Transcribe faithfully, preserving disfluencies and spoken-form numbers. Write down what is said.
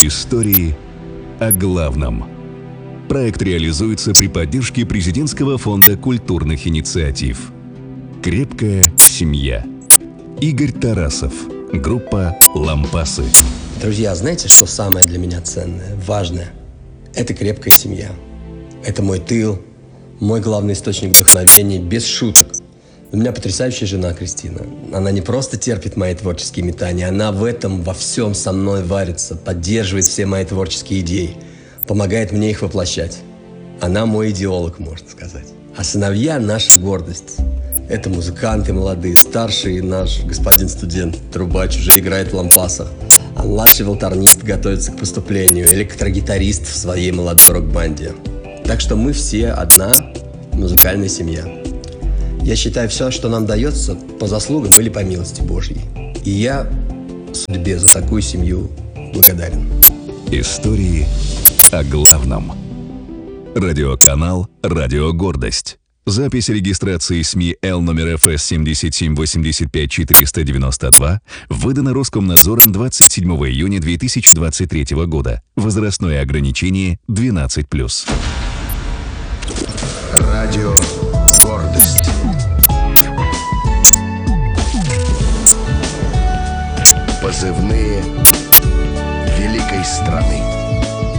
Истории о главном. Проект реализуется при поддержке Президентского фонда культурных инициатив. Крепкая семья. Игорь Тарасов. Группа «Лампасы». Друзья, знаете, что самое для меня ценное, важное? Это крепкая семья. Это мой тыл, мой главный источник вдохновения, без шуток. У меня потрясающая жена Кристина. Она не просто терпит мои творческие метания, она в этом во всем со мной варится, поддерживает все мои творческие идеи, помогает мне их воплощать. Она мой идеолог, можно сказать. А сыновья – наша гордость. Это музыканты молодые, старший наш господин студент, трубач, уже играет в лампасах. А младший волторнист готовится к поступлению, электрогитарист в своей молодой рок-банде. Так что мы все одна музыкальная семья. Я считаю, все, что нам дается, по заслугам или по милости Божьей. И я судьбе за такую семью благодарен. Истории о главном. Радиоканал «Радио Гордость». Запись регистрации СМИ Л номер эф эс семь семь восемь пять четыре девять два выдана Роскомнадзором двадцать седьмого июня две тысячи двадцать третьего года. Возрастное ограничение двенадцать плюс. Радио Гордость. Позывные великой страны.